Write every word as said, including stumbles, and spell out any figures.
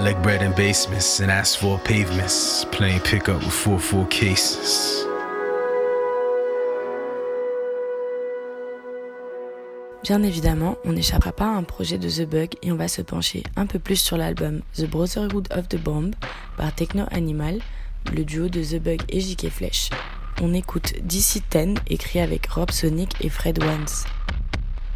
Collect bread in basements and asphalt pavements. Playing pickup with four four cases. Bien évidemment, on n'échappera pas à un projet de The Bug et on va se pencher un peu plus sur l'album The Brotherhood of the Bomb par Techno Animal, le duo de The Bug et J K Flesh. On écoute D C dix écrit avec Rob Sonic et Fred Wanz.